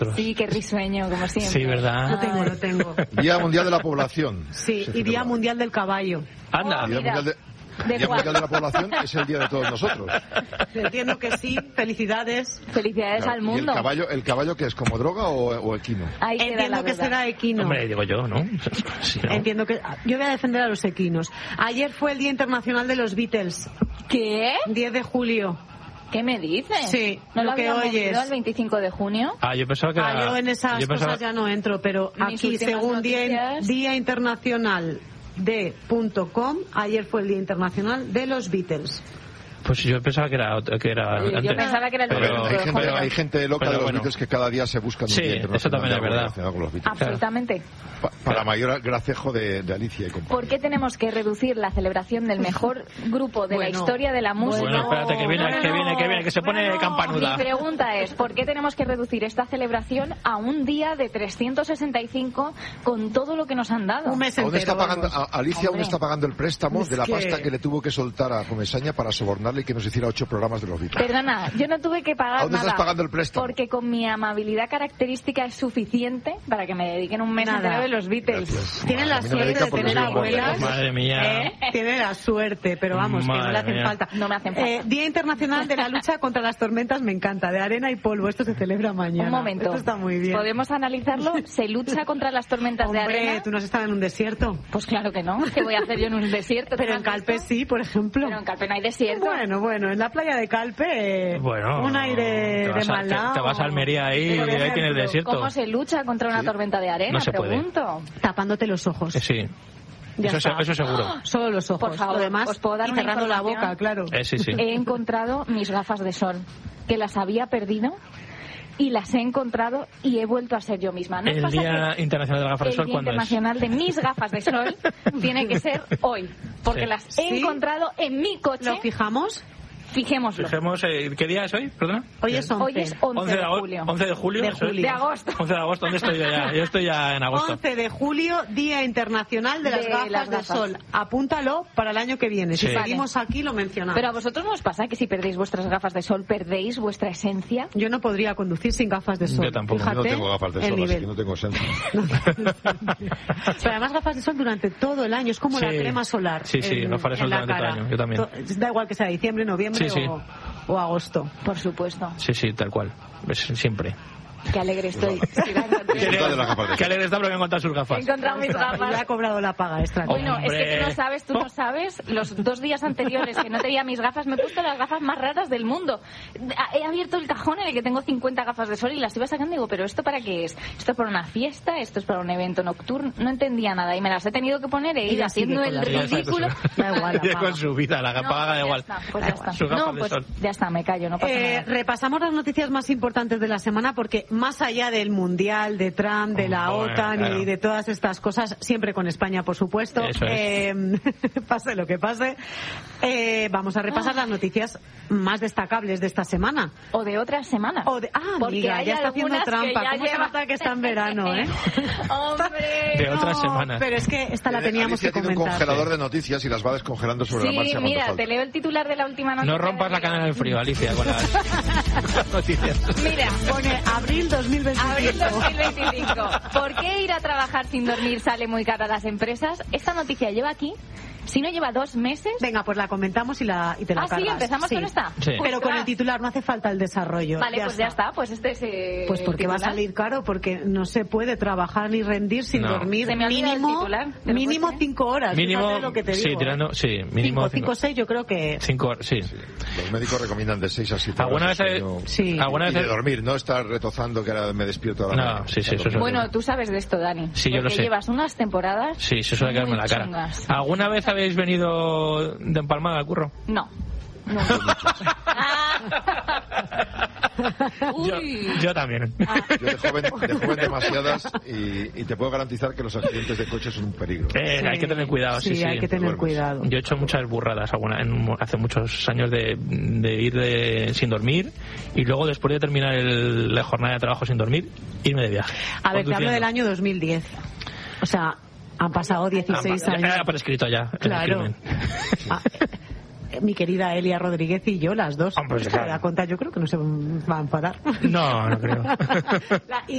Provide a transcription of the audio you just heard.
Sí, qué risueño, como siempre. Sí, ¿verdad? Lo tengo. Día Mundial de la Población. Sí, y Día Mundial del Caballo. Anda. Día Mundial de la Población es el día de todos nosotros. Entiendo que sí. Felicidades. Felicidades al mundo. ¿Y el caballo que es como droga o equino? Entiendo que será equino. Hombre, digo yo, ¿no? Sí, ¿no? Entiendo que... Yo voy a defender a los equinos. Ayer fue el Día Internacional de los Beatles. ¿Qué? 10 de julio. ¿Qué me dices? Sí, ¿No lo que oyes. ¿El 25 de junio? Yo pensaba que era... Yo en esas cosas ya no entro, pero aquí, según Día Internacional de.com, ayer fue el Día Internacional de los Beatles. Pues yo pensaba que era antes. Yo pensaba que era el pero hay gente loca de los Beatles que cada día se buscan un día internacional. Eso también es verdad. Con los Beatles. Absolutamente. Para mayor gracejo de Alicia y compañía. ¿Por qué tenemos que reducir la celebración del mejor grupo de la historia de la música? Bueno, espérate, que viene, que se pone campanuda. Mi pregunta es, ¿por qué tenemos que reducir esta celebración a un día de 365 con todo lo que nos han dado? Un mes entero. Alicia aún está pagando el préstamo de la pasta que le tuvo que soltar a Comesaña para sobornarle y que nos hiciera 8 programas de los Beatles. Perdona, yo no tuve que pagar ¿Dónde nada. estás pagando el préstamo? Porque con mi amabilidad característica es suficiente para que me dediquen un mes entero de los Beatles. Gracias. Tienen la suerte de tener abuelas. Madre mía. Tienen la suerte, pero vamos, que no le hacen falta. No me hacen falta. Día Internacional de la Lucha contra las Tormentas, me encanta. De arena y polvo, esto se celebra mañana. Un momento. Esto está muy bien. ¿Podemos analizarlo? ¿Se lucha contra las tormentas de arena? ¿Tú no has estado en un desierto? Pues claro que no. ¿Qué voy a hacer yo en un desierto? Pero en Calpe sí, por ejemplo. Pero en Calpe no hay desierto. Bueno, en la playa de Calpe, un aire de Malao. Te vas a Almería ahí tienes desierto. ¿Cómo se lucha contra una tormenta de arena? No se pregunto. Tapándote los ojos. Sí. Eso seguro. Solo los ojos. Por favor, lo demás, os puedo dar y una cerrando la información. boca, claro. Sí. He encontrado mis gafas de sol, que las había perdido. Y las he encontrado y he vuelto a ser yo misma. ¿No el Día Internacional de las Gafas de Sol, ¿cuándo es? El Día Internacional de mis gafas de sol tiene que ser hoy, porque las he encontrado en mi coche. ¿Lo fijamos? Fijémoslo. ¿Qué día es hoy? Perdona. Hoy es 11. Hoy es 11 de julio. 11 de julio. De agosto. 11 de agosto. ¿Dónde estoy yo ya? Yo estoy ya en agosto. 11 de julio, Día Internacional de las Gafas de Sol. Apúntalo para el año que viene. Si seguimos aquí, lo mencionamos. Pero a vosotros no os pasa que si perdéis vuestras gafas de sol, perdéis vuestra esencia. Yo no podría conducir sin gafas de sol. Yo tampoco. Fíjate, yo no tengo gafas de sol, así que no tengo esencia. Pero además gafas de sol durante todo el año. Es como la crema solar. Sí, gafas de sol durante todo el año. Yo también. Da igual que sea diciembre, noviembre o agosto. Por supuesto. Sí, tal cual. Siempre. Qué alegre estoy. Qué alegre está porque me he encontrado sus gafas. He encontrado mis gafas. Ya ha cobrado la paga extra. Bueno, es que tú no sabes, los 2 días anteriores que no tenía mis gafas, me he puesto las gafas más raras del mundo. He abierto el cajón en el que tengo 50 gafas de sol y las iba sacando y digo, ¿pero esto para qué es? ¿Esto es para una fiesta? ¿Esto es para un evento nocturno? No entendía nada y me las he tenido que poner e ir haciendo el ridículo. Da igual. Con su vida, la paga da igual. Pues ya está. No, pues ya está, me callo, no pasa nada. Repasamos las noticias más importantes de la semana porque más allá del Mundial, de Trump, de la OTAN y de todas estas cosas, siempre con España, por supuesto. Pase lo que pase. Vamos a repasar las noticias más destacables de esta semana. O de otras semanas. Amiga, ya está haciendo trampa. ¿Cómo se nota que está en verano, Hombre, de otras semanas. Pero es que esta la teníamos que comentar. Tiene un congelador de noticias y las va descongelando sobre la marcha. Sí, mira, te leo el titular de la última noticia. No rompas la cadena del frío, Alicia, con las noticias. Mira, pone abril 2025. Abril 2025. ¿Por qué ir a trabajar sin dormir sale muy caro a las empresas? Esta noticia lleva aquí. Si no lleva 2 meses... Venga, pues la comentamos y te la cargas. Sí, empezamos con esta. Sí. Pero con el titular no hace falta el desarrollo. Vale, ya está. Pues este es Pues porque va a salir caro, porque no se puede trabajar ni rendir sin dormir mínimo 5 horas. Mínimo, lo que te digo, mínimo 5 o 6 yo creo que... 5 horas, sí. Los médicos recomiendan de 6 a 7 horas. ¿Alguna vez de dormir, no estar retozando que ahora me despierto ahora. No, sí, eso es bueno, tú sabes de esto, Dani. Sí, yo lo sé. Llevas unas temporadas. Sí, eso suele quedarme en la cara. Chungas. ¿Alguna vez habéis venido de empalmada al curro? No. Yo también. Yo de joven demasiadas y te puedo garantizar que los accidentes de coche son un peligro. Hay que tener cuidado, sí. Hay que tener cuidado. Yo he hecho muchas burradas hace muchos años de ir sin dormir y luego después de terminar la jornada de trabajo sin dormir, irme de viaje. A ver, te hablo del año 2010. O sea, han pasado 16 años. Era prescrito ya. Claro. mi querida Elia Rodríguez y yo, las dos. Pues se da cuenta, yo creo que no se va a enfadar. No creo.